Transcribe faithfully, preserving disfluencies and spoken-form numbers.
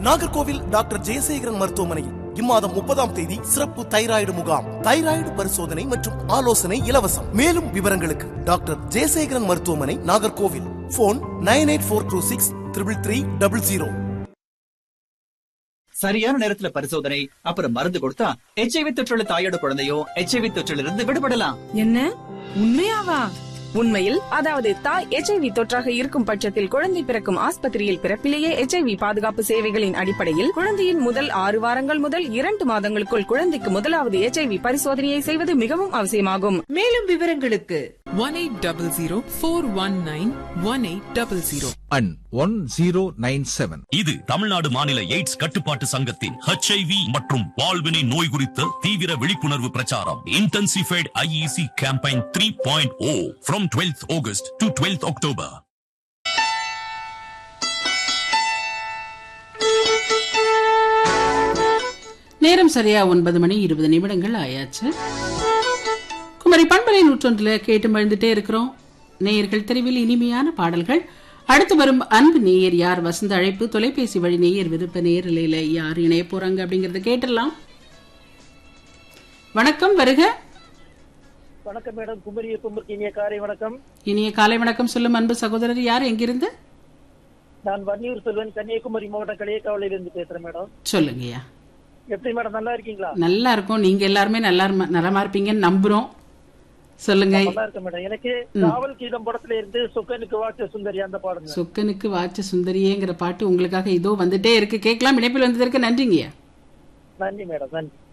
Nagercoil doctor Jayasekaran மருத்துவமனையில் இம்மாதம் முப்பதாம் தேதி சிறப்பு தைராய்டு முகாம். தைராய்டு பரிசோதனை மற்றும் ஆலோசனை இலவசம். மேலும் விவரங்களுக்கு டாக்டர் ஜெயசேகரன் மருத்துவமனை, Nagercoil. Phone nine eight four two six triple three double zero. சரியான நேரத்துல பரிசோதனை அப்புறம் மருந்து கொடுத்தா எச்ஐவி தொற்றுள்ள தாயோட குழந்தையும் எச்ஐவி தொற்றிலிருந்து இருந்து விடுபடலாம். என்ன உண்மையாவா? உண்மையில், அதாவது தாய் எச்ஐவி தொற்றாக இருக்கும் பட்சத்தில் குழந்தை பிறக்கும் ஆஸ்பத்திரியில் பிறப்பிலேயே எச்ஐவி பாதுகாப்பு சேவைகளின் அடிப்படையில் குழந்தையின் முதல் ஆறு வாரங்கள் முதல் இரண்டு மாதங்களுக்குள் குழந்தைக்கு முதலாவது எச்ஐவி பரிசோதனையை செய்வது மிகவும் அவசியமாகும். மேலும் விவரங்களுக்கு one eight double zero four one nine one eight double zero and one zero nine seven. இது தமிழ்நாடு மாநில எய்ட்ஸ் கட்டுப்பாட்டு சங்கத்தின் ஹெச்ஐவி மற்றும் பால்வினை நோய் குறித்த தீவிர விழிப்புணர்வு பிரச்சாரம். Intensified IEC campaign three point O from twelfth August to twelfth October. நேரம் சரியா ஒன்பது மணி இருபது நிமிடங்கள் ஆயாச்சு. குமரி பண்பலை நூற்றொன்றுல கேட்டு மழுந்துட்டே இருக்கிறோம். நேயர்கள் தெருவில் இனிமையான பாடல்கள். அடுத்து வரும் அன்பு நேயர் யார்? வசந்த அழைப்பு. தொலைபேசி வழி நேயர் விருப்ப நேரலையில யார் இணைய போறாங்க அப்படிங்கறத கேட்டுடலாம். வணக்கம், வருக. வணக்கம் மேடம். குமரி இனிய காலை வணக்கம். இனிய காலை வணக்கம். சொல்லும் அன்பு சகோதரர் யார்? எங்கிருந்து? நான் வன்னியூர் செல்வன், கன்னியாகுமரி மாவட்டம் களியக்காவில இருந்து பேசுறேன் மேடம். சொல்லுங்கய்யா. எப்படி மேடம், நல்லா இருக்கீங்களா? நல்லா இருக்கும். நீங்க எல்லாருமே நல்லா நலமா இருப்பீங்கன்னு நம்புறோம். சொல்லுங்க. நல்லா இருக்கு மேடம். எனக்கு காவல் கீதம் படத்துல இருந்து சொக்கனுக்கு வாச்ச சுந்தரி அந்த பாடுங்க. சொக்கனுக்கு வாச்ச சுந்தரியேங்கிற பாட்டு உங்களுக்காக இதோ வந்துட்டே இருக்கு. கேட்கலாம். இணைப்பில் வந்ததற்கு நன்றிங்கய்யா. நன்றி மேடம், நன்றி.